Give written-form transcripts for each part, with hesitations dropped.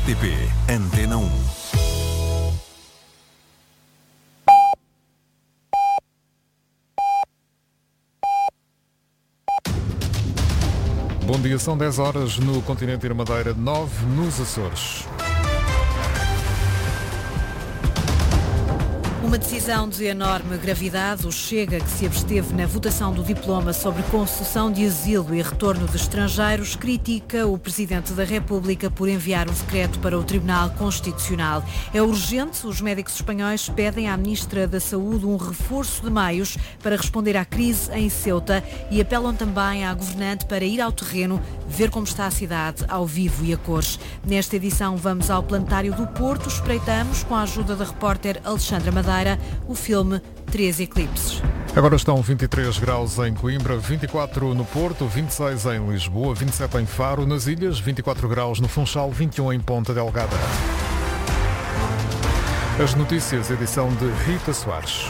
RTP Antena 1. Bom dia, são 10 horas no continente e na Madeira, 9 nos Açores. Uma decisão de enorme gravidade. O Chega, que se absteve na votação do diploma sobre concessão de asilo e retorno de estrangeiros, critica o Presidente da República por enviar o decreto para o Tribunal Constitucional. É urgente. Os médicos espanhóis pedem à Ministra da Saúde um reforço de meios para responder à crise em Ceuta e apelam também à governante para ir ao terreno ver como está a cidade ao vivo e a cores. Nesta edição vamos ao Planetário do Porto. Espreitamos, com a ajuda da repórter Alexandra Madeira, o filme Três Eclipses. Agora estão 23 graus em Coimbra, 24 no Porto, 26 em Lisboa, 27 em Faro, nas Ilhas, 24 graus no Funchal, 21 em Ponta Delgada. As notícias, edição de Rita Soares.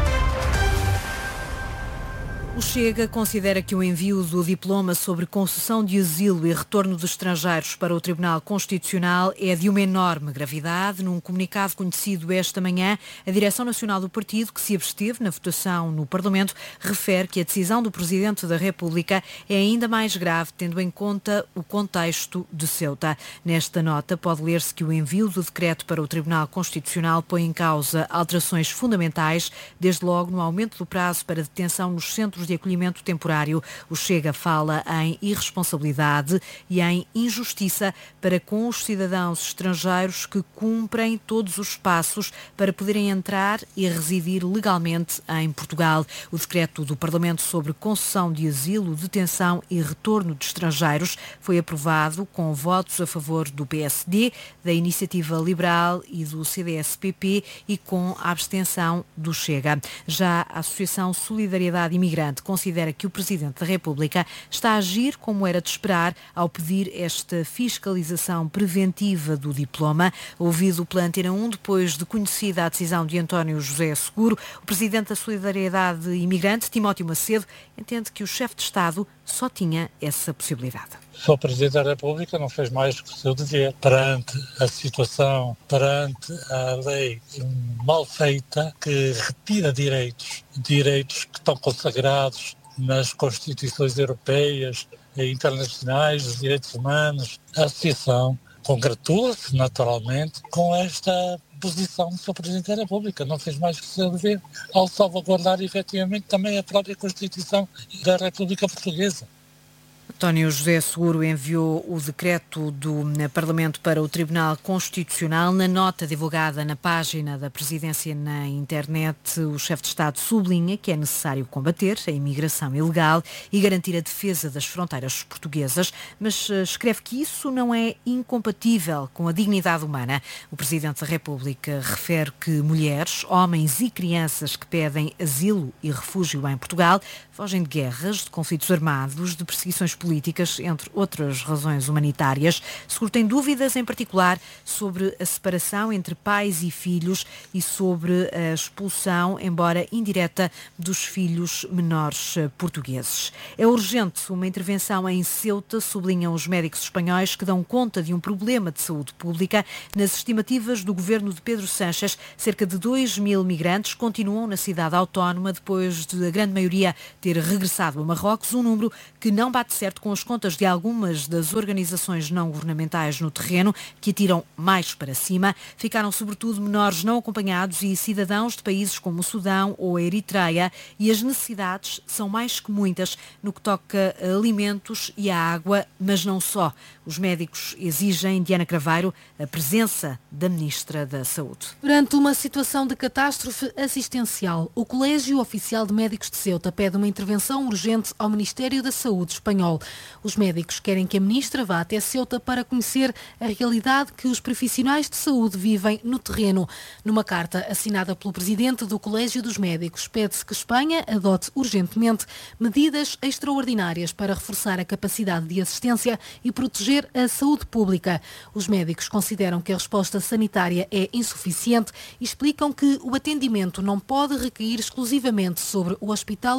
O Chega considera que o envio do diploma sobre concessão de asilo e retorno de estrangeiros para o Tribunal Constitucional é de uma enorme gravidade. Num comunicado conhecido esta manhã, a Direção Nacional do Partido, que se absteve na votação no Parlamento, refere que a decisão do Presidente da República é ainda mais grave, tendo em conta o contexto de Ceuta. Nesta nota, pode ler-se que o envio do decreto para o Tribunal Constitucional põe em causa alterações fundamentais, desde logo no aumento do prazo para detenção nos centros de acolhimento temporário. O Chega fala em irresponsabilidade e em injustiça para com os cidadãos estrangeiros que cumprem todos os passos para poderem entrar e residir legalmente em Portugal. O decreto do Parlamento sobre concessão de asilo, detenção e retorno de estrangeiros foi aprovado com votos a favor do PSD, da Iniciativa Liberal e do CDS-PP e com a abstenção do Chega. Já a Associação Solidariedade Imigrante considera que o Presidente da República está a agir como era de esperar ao pedir esta fiscalização preventiva do diploma. Ouvido pela Antena 1, depois de conhecida a decisão de António José Seguro, o Presidente da Solidariedade Imigrante, Timóteo Macedo, entende que o chefe de Estado só tinha essa possibilidade. O Presidente da República não fez mais que o seu dever perante a situação, perante a lei mal feita que retira direitos que estão consagrados nas Constituições europeias e internacionais, dos direitos humanos. A Associação congratula-se, naturalmente, com esta posição do Sr. Presidente da República. Não fez mais que o seu dever ao salvaguardar, efetivamente, também a própria Constituição da República Portuguesa. António José Seguro enviou o decreto do Parlamento para o Tribunal Constitucional. Na nota divulgada na página da Presidência na internet, o chefe de Estado sublinha que é necessário combater a imigração ilegal e garantir a defesa das fronteiras portuguesas, mas escreve que isso não é incompatível com a dignidade humana. O Presidente da República refere que mulheres, homens e crianças que pedem asilo e refúgio em Portugal fogem de guerras, de conflitos armados, de perseguições políticas, entre outras razões humanitárias. Seguro tem dúvidas, em particular, sobre a separação entre pais e filhos e sobre a expulsão, embora indireta, dos filhos menores portugueses. É urgente uma intervenção em Ceuta, sublinham os médicos espanhóis, que dão conta de um problema de saúde pública. Nas estimativas do governo de Pedro Sánchez, cerca de 2.000 migrantes continuam na cidade autónoma depois de a grande maioria ter regressado a Marrocos, um número que não bate certo com as contas de algumas das organizações não governamentais no terreno, que atiram mais para cima. Ficaram sobretudo menores não acompanhados e cidadãos de países como o Sudão ou a Eritreia, e as necessidades são mais que muitas no que toca a alimentos e a água, mas não só. Os médicos exigem, Diana Craveiro, a presença da Ministra da Saúde. Durante uma situação de catástrofe assistencial, o Colégio Oficial de Médicos de Ceuta pede uma intervenção urgente ao Ministério da Saúde espanhol. Os médicos querem que a Ministra vá até Ceuta para conhecer a realidade que os profissionais de saúde vivem no terreno. Numa carta assinada pelo Presidente do Colégio dos Médicos, pede-se que Espanha adote urgentemente medidas extraordinárias para reforçar a capacidade de assistência e proteger a saúde pública. Os médicos consideram que a resposta sanitária é insuficiente e explicam que o atendimento não pode recair exclusivamente sobre o Hospital Universitário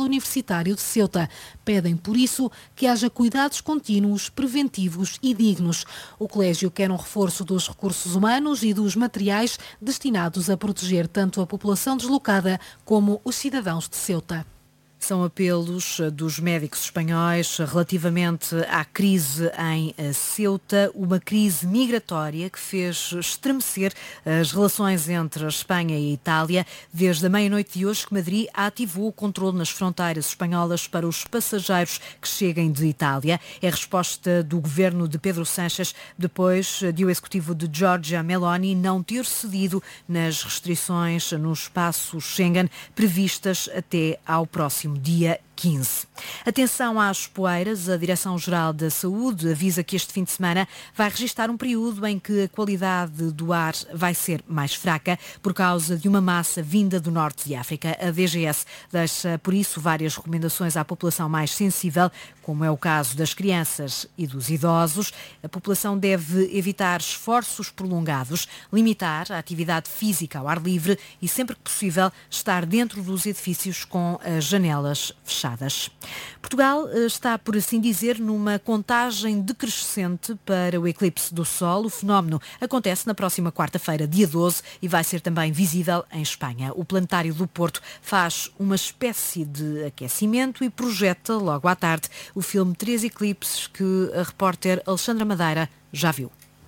Universitário de Ceuta. Pedem, por isso, que haja cuidados contínuos, preventivos e dignos. O colégio quer um reforço dos recursos humanos e dos materiais destinados a proteger tanto a população deslocada como os cidadãos de Ceuta. São apelos dos médicos espanhóis relativamente à crise em Ceuta, uma crise migratória que fez estremecer as relações entre a Espanha e a Itália. Desde a meia-noite de hoje que Madrid ativou o controle nas fronteiras espanholas para os passageiros que cheguem de Itália. É a resposta do governo de Pedro Sánchez depois de o executivo de Giorgia Meloni não ter cedido nas restrições no espaço Schengen previstas até ao próximo dia 15. Atenção às poeiras. A Direção-Geral da Saúde avisa que este fim de semana vai registrar um período em que a qualidade do ar vai ser mais fraca por causa de uma massa vinda do norte de África. A DGS deixa, por isso, várias recomendações à população mais sensível, como é o caso das crianças e dos idosos. A população deve evitar esforços prolongados, limitar a atividade física ao ar livre e, sempre que possível, estar dentro dos edifícios com as janelas fechadas. Portugal está, por assim dizer, numa contagem decrescente para o eclipse do Sol. O fenómeno acontece na próxima quarta-feira, dia 12, e vai ser também visível em Espanha. O Planetário do Porto faz uma espécie de aquecimento e projeta logo à tarde o filme 3 Eclipses que a repórter Alexandra Madeira já viu.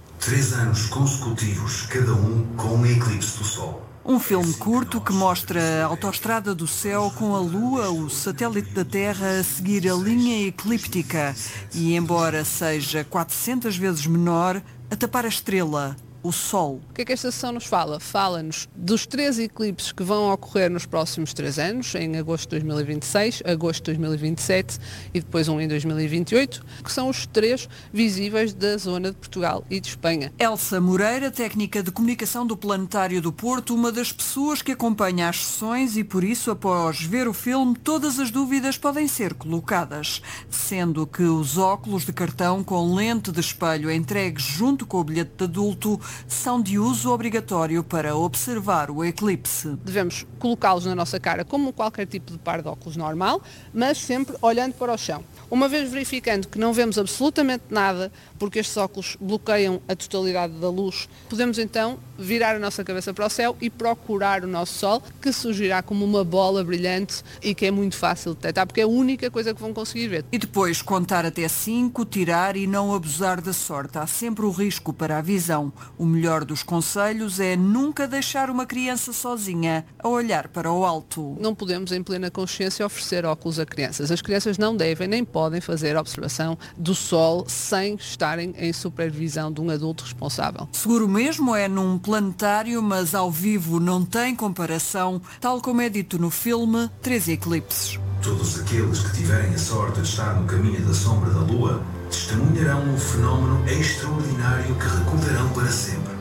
3 anos consecutivos, cada um com um eclipse do Sol. Um filme curto que mostra a autoestrada do céu com a Lua, o satélite da Terra, a seguir a linha eclíptica e, embora seja 400 vezes menor, a tapar a estrela, o Sol. O que é que esta sessão nos fala? Fala-nos dos 3 eclipses que vão ocorrer nos próximos 3 anos, em agosto de 2026, agosto de 2027 e depois um em 2028, que são os 3 visíveis da zona de Portugal e de Espanha. Elsa Moreira, técnica de comunicação do Planetário do Porto, uma das pessoas que acompanha as sessões e, por isso, após ver o filme, todas as dúvidas podem ser colocadas, sendo que os óculos de cartão com lente de espelho entregues junto com o bilhete de adulto são de uso obrigatório para observar o eclipse. Devemos colocá-los na nossa cara como qualquer tipo de par de óculos normal, mas sempre olhando para o chão. Uma vez verificando que não vemos absolutamente nada, porque estes óculos bloqueiam a totalidade da luz, podemos então virar a nossa cabeça para o céu e procurar o nosso Sol, que surgirá como uma bola brilhante e que é muito fácil de detectar, porque é a única coisa que vão conseguir ver. E depois contar até 5, tirar e não abusar da sorte. Há sempre o risco para a visão. O melhor dos conselhos é nunca deixar uma criança sozinha a olhar para o alto. Não podemos, em plena consciência, oferecer óculos a crianças. As crianças não devem nem podem fazer a observação do Sol sem estarem em supervisão de um adulto responsável. Seguro mesmo é num planetário, mas ao vivo não tem comparação, tal como é dito no filme 3 Eclipses. Todos aqueles que tiverem a sorte de estar no caminho da sombra da Lua testemunharão um fenómeno extraordinário que recordarão para sempre.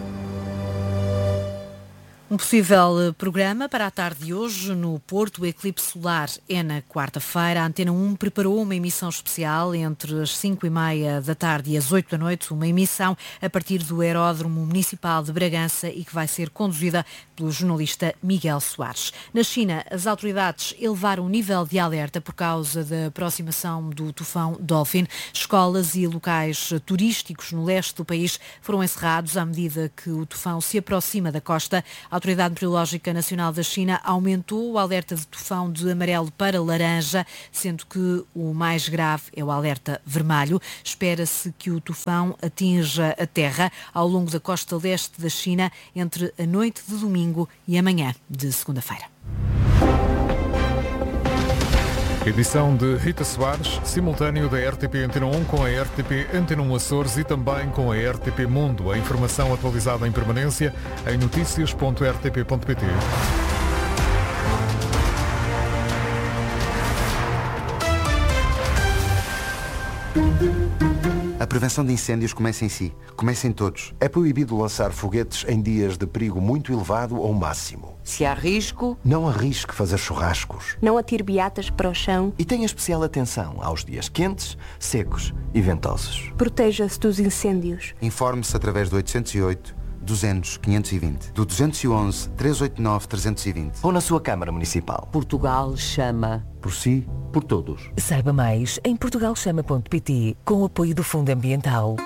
Um possível programa para a tarde de hoje no Porto. O eclipse solar é na quarta-feira. A Antena 1 preparou uma emissão especial entre as 5h30 da tarde e as 8 da noite. Uma emissão a partir do Aeródromo Municipal de Bragança e que vai ser conduzida pelo jornalista Miguel Soares. Na China, as autoridades elevaram o nível de alerta por causa da aproximação do tufão Dolphin. Escolas e locais turísticos no leste do país foram encerrados à medida que o tufão se aproxima da costa. A Autoridade Meteorológica Nacional da China aumentou o alerta de tufão de amarelo para laranja, sendo que o mais grave é o alerta vermelho. Espera-se que o tufão atinja a terra ao longo da costa leste da China entre a noite de domingo e a manhã de segunda-feira. Edição de Rita Soares, simultâneo da RTP Antena 1 com a RTP Antena 1 Açores e também com a RTP Mundo. A informação atualizada em permanência em noticias.rtp.pt. A prevenção de incêndios começa em si. Começa em todos. É proibido lançar foguetes em dias de perigo muito elevado ou máximo. Se há risco, não arrisque fazer churrascos. Não atire beatas para o chão. E tenha especial atenção aos dias quentes, secos e ventosos. Proteja-se dos incêndios. Informe-se através do 808 200 520. Do 211 389 320. Ou na sua Câmara Municipal. Portugal chama. Por si, por todos. Saiba mais em portugalchama.pt, com o apoio do Fundo Ambiental.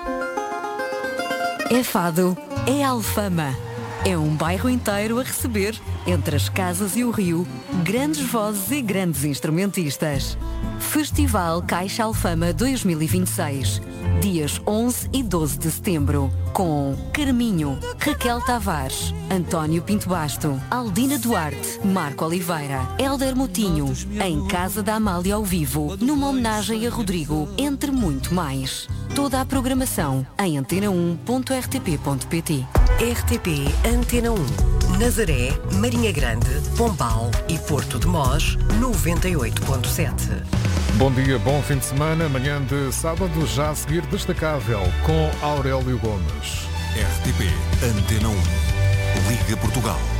É Fado, é Alfama. É um bairro inteiro a receber, entre as casas e o rio, grandes vozes e grandes instrumentistas. Festival Caixa Alfama 2026, dias 11 e 12 de setembro, com Carminho, Raquel Tavares, António Pinto Basto, Aldina Duarte, Marco Oliveira, Hélder Motinho, em Casa da Amália ao vivo, numa homenagem a Rodrigo, entre muito mais. Toda a programação em antena1.rtp.pt. RTP Antena 1, Nazaré, Marinha Grande, Pombal e Porto de Mós, 98.7. Bom dia, bom fim de semana. Manhã de sábado, já a seguir destacável, com Aurélio Gomes. RTP Antena 1, Liga Portugal.